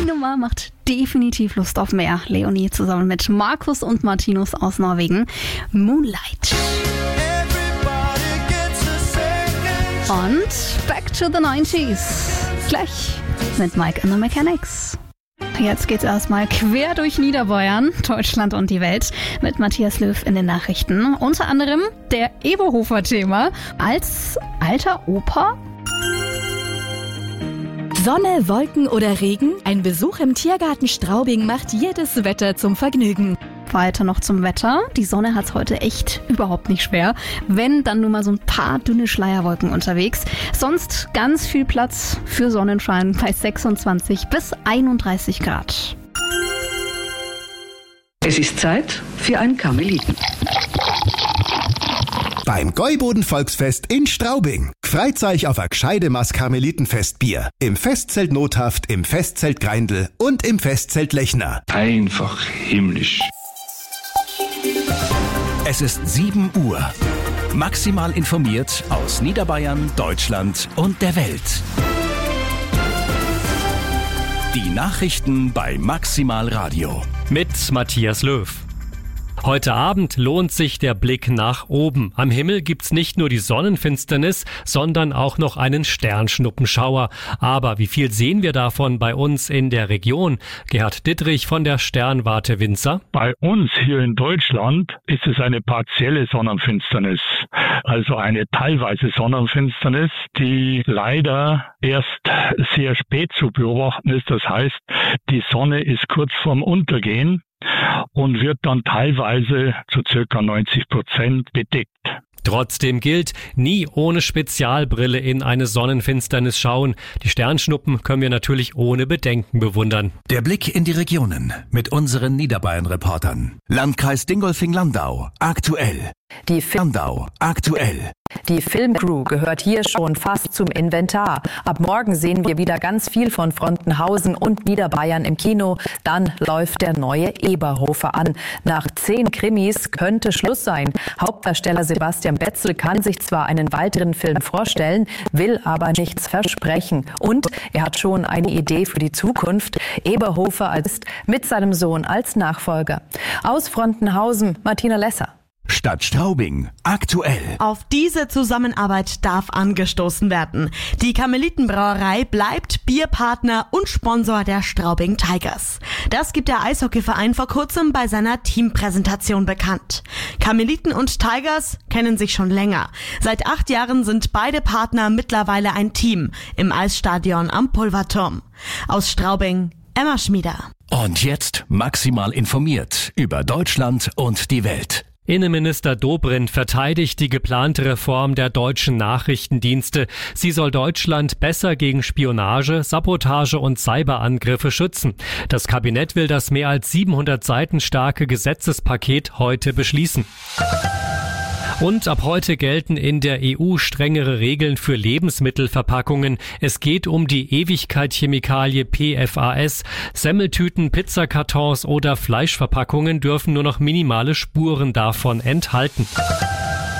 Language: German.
Nummer macht definitiv Lust auf mehr. Leonie zusammen mit Markus und Martinus aus Norwegen. Moonlight. Und Back to the 90s. Gleich mit Mike and the Mechanics. Jetzt geht's erstmal quer durch Niederbayern, Deutschland und die Welt mit Matthias Löw in den Nachrichten. Unter anderem der Eberhofer-Thema als alter Opa. Sonne, Wolken oder Regen? Ein Besuch im Tiergarten Straubing macht jedes Wetter zum Vergnügen. Weiter noch zum Wetter. Die Sonne hat's heute echt überhaupt nicht schwer. Wenn, dann nur mal so ein paar dünne Schleierwolken unterwegs. Sonst ganz viel Platz für Sonnenschein bei 26 bis 31 Grad. Es ist Zeit für ein Karmeliten. Beim Gäuboden-Volksfest in Straubing. Freut euch auf ein gescheide Maß Karmelitenfestbier. Im Festzelt Nothaft, im Festzelt Greindl und im Festzelt Lechner. Einfach himmlisch. Es ist 7 Uhr. Maximal informiert aus Niederbayern, Deutschland und der Welt. Die Nachrichten bei Maximal Radio. Mit Matthias Löw. Heute Abend lohnt sich der Blick nach oben. Am Himmel gibt's nicht nur die Sonnenfinsternis, sondern auch noch einen Sternschnuppenschauer. Aber wie viel sehen wir davon bei uns in der Region? Gerhard Dittrich von der Sternwarte Winzer. Bei uns hier in Deutschland ist es eine partielle Sonnenfinsternis, also eine teilweise Sonnenfinsternis, die leider erst sehr spät zu beobachten ist. Das heißt, die Sonne ist kurz vorm Untergehen und wird dann teilweise zu circa 90% bedeckt. Trotzdem gilt, nie ohne Spezialbrille in eine Sonnenfinsternis schauen. Die Sternschnuppen können wir natürlich ohne Bedenken bewundern. Der Blick in die Regionen mit unseren Niederbayern-Reportern. Landkreis Dingolfing-Landau, aktuell. Die Filmcrew gehört hier schon fast zum Inventar. Ab morgen sehen wir wieder ganz viel von Frontenhausen und Niederbayern im Kino. Dann läuft der neue Eberhofer an. Nach 10 Krimis könnte Schluss sein. Hauptdarsteller Sebastian Betzel kann sich zwar einen weiteren Film vorstellen, will aber nichts versprechen. Und er hat schon eine Idee für die Zukunft. Eberhofer mit seinem Sohn als Nachfolger. Aus Frontenhausen, Martina Lesser. Stadt Straubing, aktuell. Auf diese Zusammenarbeit darf angestoßen werden. Die Karmelitenbrauerei bleibt Bierpartner und Sponsor der Straubing Tigers. Das gibt der Eishockeyverein vor kurzem bei seiner Teampräsentation bekannt. Karmeliten und Tigers kennen sich schon länger. Seit 8 Jahren sind beide Partner mittlerweile ein Team im Eisstadion am Pulverturm. Aus Straubing, Emma Schmieder. Und jetzt maximal informiert über Deutschland und die Welt. Innenminister Dobrindt verteidigt die geplante Reform der deutschen Nachrichtendienste. Sie soll Deutschland besser gegen Spionage, Sabotage und Cyberangriffe schützen. Das Kabinett will das mehr als 700 Seiten starke Gesetzespaket heute beschließen. Und ab heute gelten in der EU strengere Regeln für Lebensmittelverpackungen. Es geht um die Ewigkeit-Chemikalie PFAS. Semmeltüten, Pizzakartons oder Fleischverpackungen dürfen nur noch minimale Spuren davon enthalten.